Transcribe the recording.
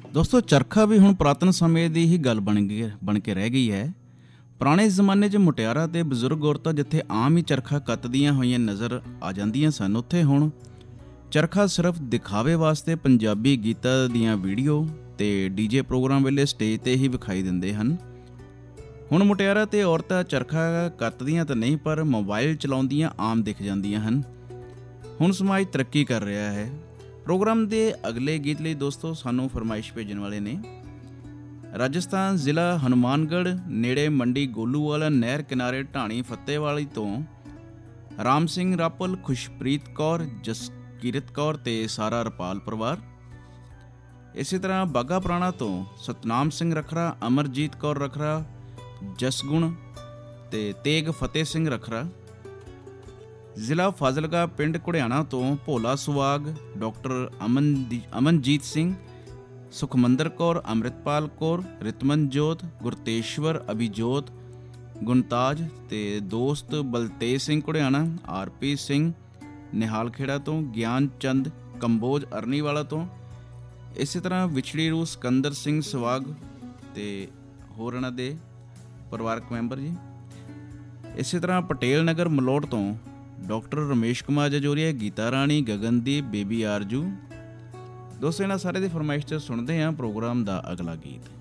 ਦੋਸਤੋ ਚਰਖਾ ਵੀ ਹੁਣ ਪੁਰਾਤਨ ਸਮੇਂ ਦੀ ਹੀ ਗੱਲ ਬਣ ਕੇ ਰਹਿ ਗਈ ਹੈ। ਪੁਰਾਣੇ ਜ਼ਮਾਨੇ 'ਚ ਮੁਟਿਆਰਾਂ ਤੇ ਬਜ਼ੁਰਗ ਔਰਤਾਂ ਜਿੱਥੇ ਆਮ ਹੀ ਚਰਖਾ ਕੱਤਦੀਆਂ ਹੋਈਆਂ ਨਜ਼ਰ ਆ ਜਾਂਦੀਆਂ ਸਨ, ਉੱਥੇ ਹੁਣ ਚਰਖਾ ਸਿਰਫ ਦਿਖਾਵੇ ਵਾਸਤੇ ਪੰਜਾਬੀ ਗੀਤਾਂ ਦੀਆਂ ਵੀਡੀਓ ਤੇ ਡੀਜੇ ਪ੍ਰੋਗਰਾਮ ਵੇਲੇ ਸਟੇਜ ਤੇ ਹੀ ਵਿਖਾਈ ਦਿੰਦੇ ਹਨ। ਹੁਣ ਮੁਟਿਆਰਾਂ ਤੇ ਔਰਤਾਂ ਚਰਖਾ ਕੱਤਦੀਆਂ ਤਾਂ ਨਹੀਂ, ਪਰ ਮੋਬਾਈਲ ਚਲਾਉਂਦੀਆਂ ਆਮ ਦਿਖ ਜਾਂਦੀਆਂ ਹਨ। ਹੁਣ ਸਮਾਜ ਤਰੱਕੀ ਕਰ ਰਿਹਾ ਹੈ। ਪ੍ਰੋਗਰਾਮ ਦੇ ਅਗਲੇ ਗੀਤ ਲਈ ਦੋਸਤੋ ਸਾਨੂੰ ਫਰਮਾਇਸ਼ ਭੇਜਣ ਵਾਲੇ ਨੇ ਰਾਜਸਥਾਨ, ਜ਼ਿਲ੍ਹਾ ਹਨੂਮਾਨਗੜ੍ਹ ਨੇੜੇ ਮੰਡੀ ਗੋਲੂਵਾਲਾ ਨਹਿਰ ਕਿਨਾਰੇ ਢਾਣੀ ਫਤਿਹਵਾਲੀ ਤੋਂ ਰਾਮ ਸਿੰਘ ਰਾਪਲ, ਖੁਸ਼ਪ੍ਰੀਤ ਕੌਰ, ਜਸਕੀਰਤ ਕੌਰ ਤੇ ਸਾਰਾ ਰਪਾਲ ਪਰਿਵਾਰ। ਇਸੇ ਤਰ੍ਹਾਂ ਬਾਘਾ ਪੁਰਾਣਾ ਤੋਂ ਸਤਨਾਮ ਸਿੰਘ ਰਖਰਾ, ਅਮਰਜੀਤ ਕੌਰ ਰਖਰਾ, ਜਸਗੁਣ ਤੇ ਤੇਗ ਫਤਿਹ ਸਿੰਘ ਰਖਰਾ। ਜ਼ਿਲ੍ਹਾ ਫਾਜ਼ਿਲਕਾ ਪਿੰਡ ਘੁੜਿਆਣਾ ਤੋਂ ਭੋਲਾ ਸੁਹਾਗ, ਡਾਕਟਰ ਅਮਨਜੀਤ ਸਿੰਘ, ਸੁਖਮੰਦਰ ਕੌਰ, ਅੰਮ੍ਰਿਤਪਾਲ ਕੌਰ, ਰਿਤਮਨਜੋਤ, ਗੁਰਤੇਸ਼ਵਰ, ਅਭਿਜੋਤ, ਗੁਣਤਾਜ ਤੇ ਦੋਸਤ ਬਲਤੇਜ ਸਿੰਘ ਘੁੜਿਆਣਾ, ਆਰਪੀ ਸਿੰਘ ਨਿਹਾਲ ਖੇੜਾ ਤੋਂ, ਗਿਆਨ ਚੰਦ ਕੰਬੋਜ ਅਰਨੀਵਾਲਾ ਤੋਂ। ਇਸੇ ਤਰ੍ਹਾਂ ਵਿਛੜੀ ਰੂਹ ਸਿਕੰਦਰ ਸਿੰਘ ਸੁਹਾਗ ਤੇ ਹੋਰ ਇਹਨਾਂ ਦੇ ਪਰਿਵਾਰਕ ਮੈਂਬਰ ਜੀ। ਇਸੇ ਤਰ੍ਹਾਂ ਪਟੇਲ ਨਗਰ ਮਲੋਟ ਤੋਂ ਡਾਕਟਰ ਰਮੇਸ਼ ਕੁਮਾਰ ਜਜੋਰੀਆ, ਗੀਤਾ ਰਾਣੀ, ਗਗਨਦੀਪ, ਬੇਬੀ ਆਰਜੂ। ਦੋਸਤੋ ਇਹਨਾਂ ਸਾਰੇ ਦੀ ਫਰਮਾਇਸ਼ 'ਚ ਸੁਣਦੇ ਹਾਂ ਪ੍ਰੋਗਰਾਮ ਦਾ ਅਗਲਾ ਗੀਤ।